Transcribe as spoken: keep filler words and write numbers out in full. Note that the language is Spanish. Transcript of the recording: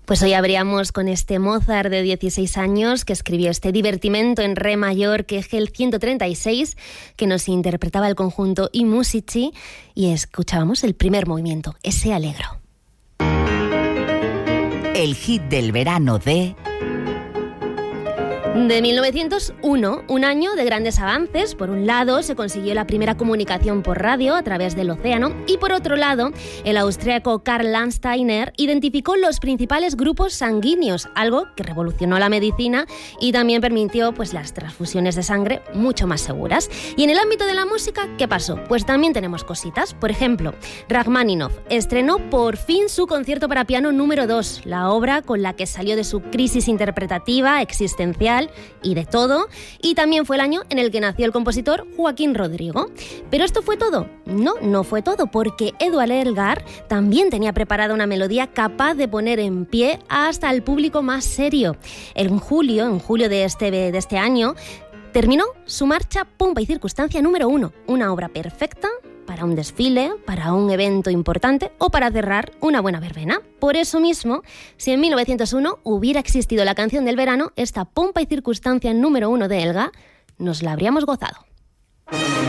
Pues hoy abríamos con este Mozart de dieciséis años que escribió este divertimento en re mayor, que es el ciento treinta y seis, que nos interpretaba el conjunto I Musici, y escuchábamos el primer movimiento, ese Allegro. El hit del verano de... De mil novecientos uno, un año de grandes avances. Por un lado, se consiguió la primera comunicación por radio a través del océano, y por otro lado, el austríaco Karl Landsteiner identificó los principales grupos sanguíneos, algo que revolucionó la medicina y también permitió pues, las transfusiones de sangre mucho más seguras. Y en el ámbito de la música, ¿qué pasó? Pues también tenemos cositas. Por ejemplo, Rachmaninoff estrenó por fin su concierto para piano número dos, la obra con la que salió de su crisis interpretativa, existencial y de todo, y también fue el año en el que nació el compositor Joaquín Rodrigo. ¿Pero esto fue todo? No, no fue todo, porque Edouard Elgar también tenía preparada una melodía capaz de poner en pie hasta el público más serio. En julio, en julio de este, de este año, terminó su marcha Pompa y Circunstancia número uno, una obra perfecta para un desfile, para un evento importante o para cerrar una buena verbena. Por eso mismo, si en mil novecientos uno hubiera existido la canción del verano, esta Pompa y Circunstancia número uno de Elgar, nos la habríamos gozado.